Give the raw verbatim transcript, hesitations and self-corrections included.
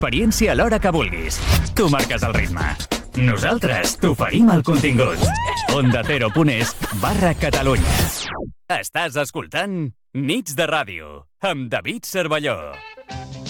experiència a l'hora que vulguis. Tu marques el ritme. Nosaltres t'oferim el contingut. Onda Cero punt es barra Catalunya. Estàs escoltant Nits de Ràdio amb David Cervelló.